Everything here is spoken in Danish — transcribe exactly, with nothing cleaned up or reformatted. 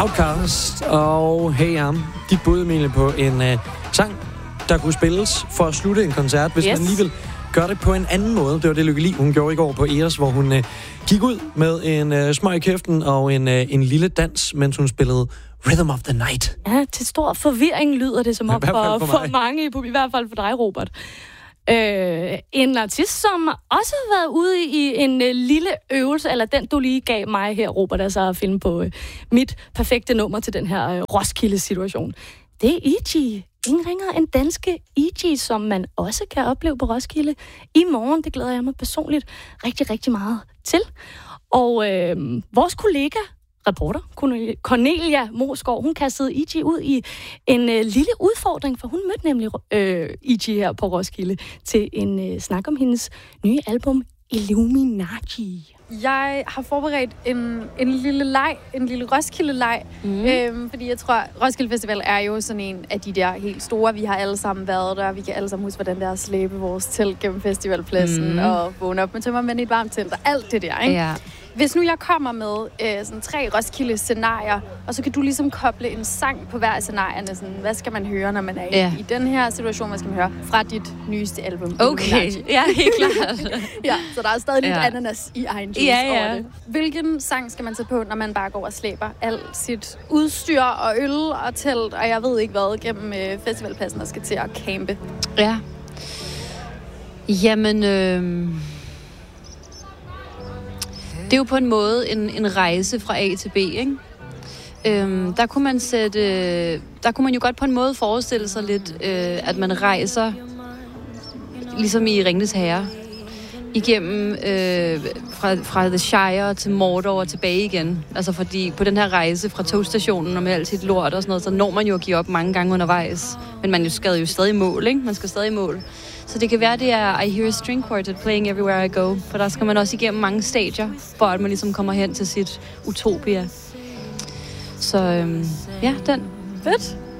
Outcast og Hey Arm. De bød Emilie på en uh, sang, der kunne spilles for at slutte en koncert, hvis yes. man lige vil gøre det på en anden måde. Det var det Lykke Li, hun gjorde i går på Eos, hvor hun uh, gik ud med en uh, smøg i kæften og en, uh, en lille dans, mens hun spillede Rhythm of the Night. Ja, til stor forvirring lyder det som om for, for, for mange, i hvert fald for dig, Robert. Øh, en artist, som også har været ude i en øh, lille øvelse, eller den, du lige gav mig her, Robert, altså at finde på øh, mit perfekte nummer til den her øh, Roskilde-situation. Det er E G. Ingen ringer en danske E G, som man også kan opleve på Roskilde i morgen. Det glæder jeg mig personligt rigtig, rigtig meget til. Og øh, vores kollega, reporter Cornelia Moskov, hun kastede E G ud i en øh, lille udfordring, for hun mødte nemlig øh, E G her på Roskilde til en øh, snak om hendes nye album Illuminati. Jeg har forberedt en, en lille leg, en lille Roskilde-leg, mm. øhm, fordi jeg tror, Roskilde Festival er jo sådan en af de der helt store. Vi har alle sammen været der, vi kan alle sammen huske, hvordan det er at slæbe vores telt gennem festivalpladsen mm. og vågne op med tømmermænd i et varmt telt og alt det der, ikke? Ja. Hvis nu jeg kommer med øh, sådan tre Roskilde-scenarier, og så kan du ligesom koble en sang på hver af scenarierne. Sådan, hvad skal man høre, når man er ja. i, i den her situation? Hvad skal man høre fra dit nyeste album? Okay, ja, helt klart. Ja, så der er stadig lidt ja. ananas i egen juice ja, ja. over det. Hvilken sang skal man tage på, når man bare går og slæber alt sit udstyr og øl og telt, og jeg ved ikke hvad, gennem øh, festivalpladsen, der skal til at campe? Ja. Jamen... Øh... Det er jo på en måde en, en rejse fra A til B, ikke? Øhm, der kunne man sætte, der kunne man jo godt på en måde forestille sig lidt, øh, at man rejser, ligesom i Ringenes Herre, igennem øh, fra, fra The Shire til Mordor og tilbage igen. Altså fordi på den her rejse fra togstationen og med alt sit lort og sådan noget, så når man jo at give op mange gange undervejs. Men man skal jo stadig i mål, ikke? Man skal stadig i mål. Så det kan være, det er I Hear a String Quartet Playing Everywhere I Go. For der skal man også igennem mange stadier, for at man ligesom kommer hen til sit utopia. Så øhm, ja, den. Fedt.